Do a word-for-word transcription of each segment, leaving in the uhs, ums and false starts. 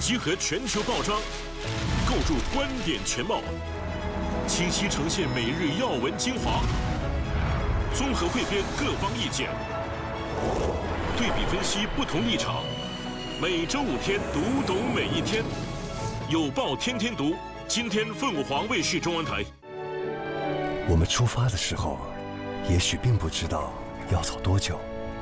集合全球报章，构筑观点全貌，清晰呈现每日要闻精华，综合汇编各方意见，对比分析不同立场。每周五天，读懂每一天。有报天天读，今天凤凰卫视中文台。 我们出发的时候，也许并不知道要走多久。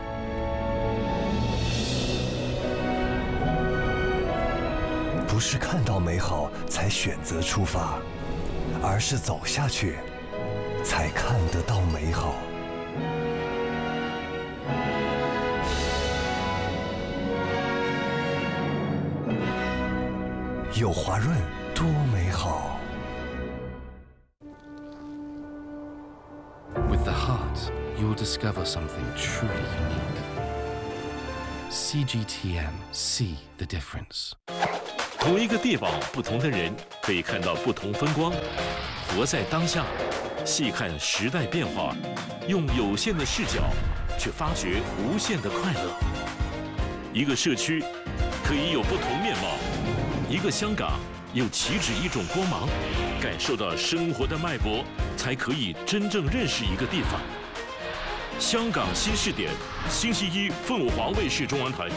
不是看到美好才选择出发，而是走下去才看得到美好。有华润多美好。 With the heart, you'll discover something truly unique. C G T M, see the difference. 同一个地方，不同的人可以看到不同风光。活在当下，细看时代变化，用有限的视角，却发掘无限的快乐。一个社区可以有不同面貌，一个香港又岂止一种光芒？感受到生活的脉搏，才可以真正认识一个地方。香港新视点，星期一凤凰卫视中文台。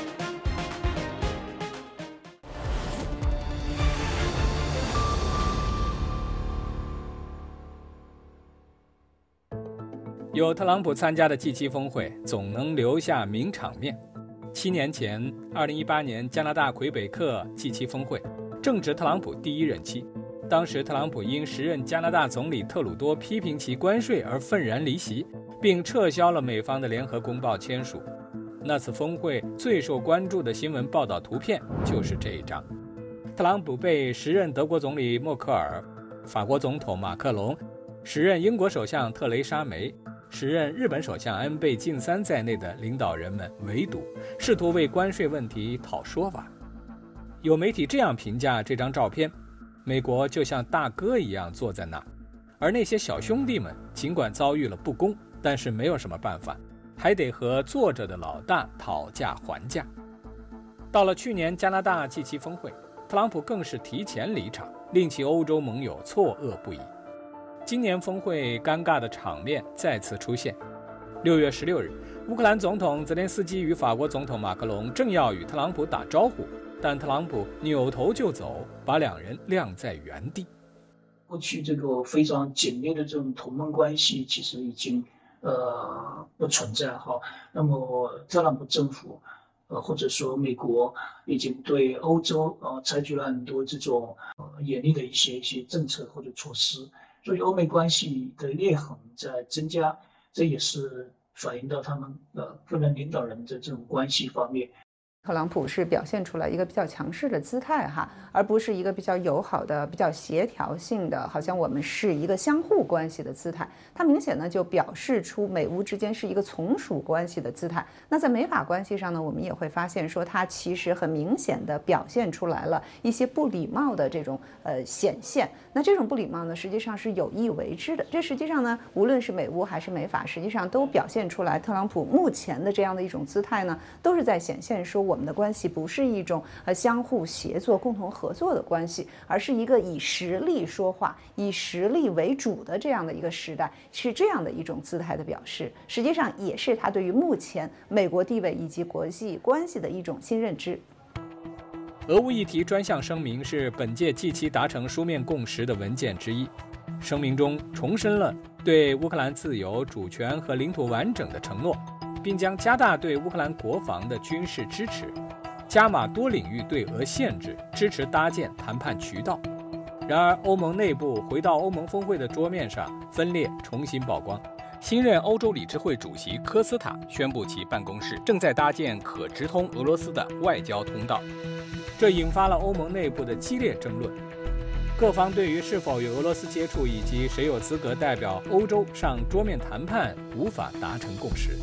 有特朗普参加的 G 七 峰会，总能留下名场面。七年前，二零一八年加拿大魁北克 G 七 峰会，正值特朗普第一任期。当时，特朗普因时任加拿大总理特鲁多批评其关税而愤然离席，并撤销了美方的联合公报签署。那次峰会最受关注的新闻报道图片就是这一张：特朗普被时任德国总理默克尔、法国总统马克龙、时任英国首相特蕾莎梅、 时任日本首相安倍晋三在内的领导人们围堵，试图为关税问题讨说法。有媒体这样评价这张照片：美国就像大哥一样坐在那儿，而那些小兄弟们尽管遭遇了不公，但是没有什么办法，还得和坐着的老大讨价还价。到了去年加拿大 G 七 峰会，特朗普更是提前离场，令其欧洲盟友错愕不已。 今年峰会尴尬的场面再次出现。六月十六日，乌克兰总统泽连斯基与法国总统马克龙正要与特朗普打招呼，但特朗普扭头就走，把两人晾在原地。 过去这个非常紧密的这种同盟关系，其实已经呃不存在哈。那么特朗普政府，呃或者说美国，已经对欧洲呃采取了很多这种呃严厉的一些一些政策或者措施。 所以欧美关系的裂痕在增加，这也是反映到他们呃个人领导人的这种关系方面。 特朗普是表现出来一个比较强势的姿态哈，而不是一个比较友好的、比较协调性的，好像我们是一个相互关系的姿态。它明显呢就表示出美乌之间是一个从属关系的姿态。那在美法关系上呢，我们也会发现说，它其实很明显的表现出来了一些不礼貌的这种呃显现。那这种不礼貌呢，实际上是有意为之的。这实际上呢，无论是美乌还是美法，实际上都表现出来，特朗普目前的这样的一种姿态呢，都是在显现说我。 我们的关系不是一种呃相互协作、共同合作的关系，而是一个以实力说话、以实力为主的这样的一个时代，是这样的一种姿态的表示。实际上，也是他对于目前美国地位以及国际关系的一种新认知。 俄乌议题专项声明是本届 G 七 达成书面共识的文件之一。声明中重申了对乌克兰自由、主权和领土完整的承诺。 并将加大对乌克兰国防的军事支持，加码多领域对俄限制，支持搭建谈判渠道。然而，欧盟内部回到欧盟峰会的桌面上，分裂重新曝光。新任欧洲理事会主席科斯塔宣布，其办公室正在搭建可直通俄罗斯的外交通道，这引发了欧盟内部的激烈争论。各方对于是否与俄罗斯接触以及谁有资格代表欧洲上桌面谈判，无法达成共识。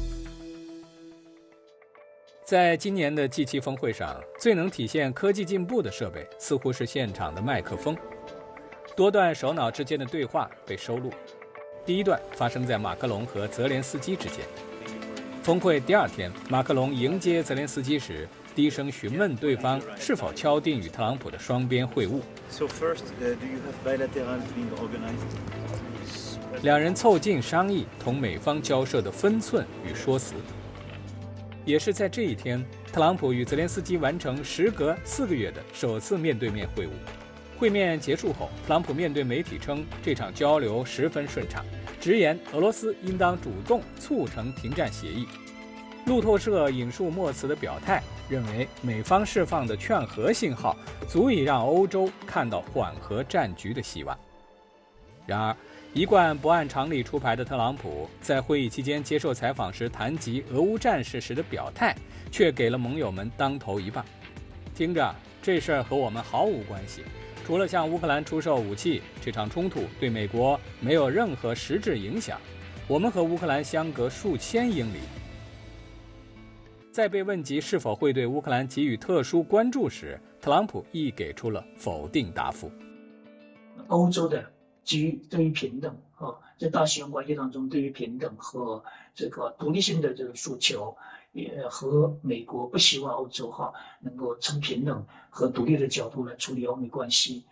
在今年的 G 七 峰会上，最能体现科技进步的设备似乎是现场的麦克风。多段首脑之间的对话被收录。第一段发生在马克龙和泽连斯基之间。峰会第二天，马克龙迎接泽连斯基时， 低声询问对方是否敲定与特朗普的双边会晤。 So first, uh, do you have bilaterals being organized? 两人凑近商议同美方交涉的分寸与说辞。也是在这一天，特朗普与泽连斯基完成时隔四个月的首次面对面会晤。会面结束后，特朗普面对媒体称，这场交流十分顺畅，直言俄罗斯应当主动促成停战协议。路透社引述莫茨的表态，认为美方释放的劝和信号足以让欧洲看到缓和战局的希望。然而，一贯不按常理出牌的特朗普，在会议期间接受采访时谈及俄乌战事时的表态，却给了盟友们当头一棒。听着，这事儿和我们毫无关系。除了向乌克兰出售武器，这场冲突对美国没有任何实质影响。我们和乌克兰相隔数千英里。在被问及是否会对乌克兰给予特殊关注时，特朗普亦给出了否定答复。 欧洲的基于对于平等啊，在大西洋关系当中，对于平等和这个独立性的这个诉求，也和美国不希望欧洲哈能够从平等和独立的角度来处理欧美关系，